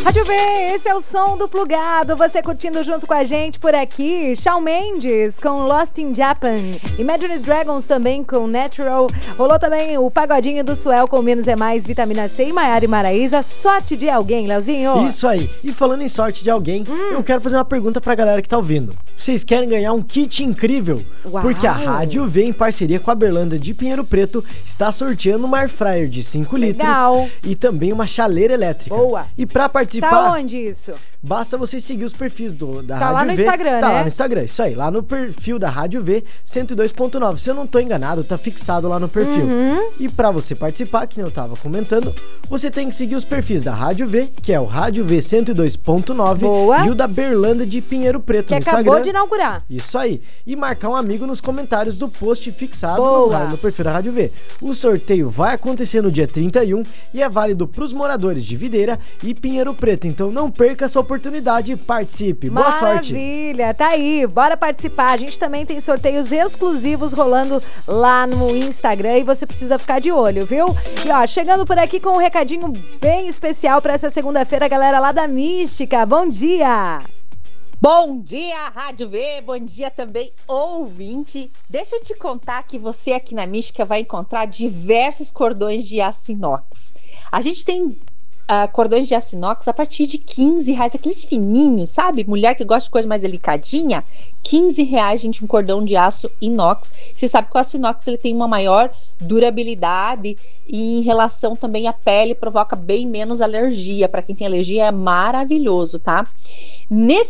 Rádio V, esse é o som do Plugado. Você curtindo junto com a gente por aqui. Shawn Mendes com Lost in Japan. Imagine Dragons também com Natural. Rolou também o Pagodinho do Suel com Menos é Mais, Vitamina C e Maiara e Maraísa. Sorte de alguém, Leozinho. Isso aí. E falando em sorte de alguém, eu quero fazer uma pergunta pra galera que tá ouvindo. Vocês querem ganhar um kit incrível? Uau. Porque a Rádio V, em parceria com a Berlândia de Pinheiro Preto, está sorteando uma air fryer de 5 Legal. litros e também uma chaleira elétrica. Boa. E pra participar... Tá onde isso? Basta você seguir os perfis da Tá Rádio lá no V. Instagram, Tá né? lá no Instagram, isso aí. Lá no perfil da Rádio V 102.9. Se eu não tô enganado, tá fixado lá no perfil. E pra você participar, que nem eu tava comentando, você tem que seguir os perfis da Rádio V, que é o Rádio V 102.9. Boa. E o da Berlândia de Pinheiro Preto Que no acabou Instagram. de inaugurar. Isso aí. E marcar um amigo nos comentários do post fixado no perfil da Rádio V. O sorteio vai acontecer no dia 31 e é válido pros moradores de Videira e Pinheiro Preto. Então não perca essa oportunidade e participe. Boa sorte. Maravilha, tá aí. Bora participar. A gente também tem sorteios exclusivos rolando lá no Instagram e você precisa ficar de olho, viu? E ó, chegando por aqui com um recadinho bem especial pra essa segunda-feira, galera lá da Mística. Bom dia! Bom dia, Rádio V, bom dia também, ouvinte. Deixa eu te contar que você aqui na Mística vai encontrar diversos cordões de aço inox. A gente tem cordões de aço inox a partir de R$15, aqueles fininhos, sabe? Mulher que gosta de coisa mais delicadinha, R$15, gente, um cordão de aço inox. Você sabe que o aço inox ele tem uma maior durabilidade e em relação também à pele provoca bem menos alergia. Para quem tem alergia é maravilhoso, tá? Nesse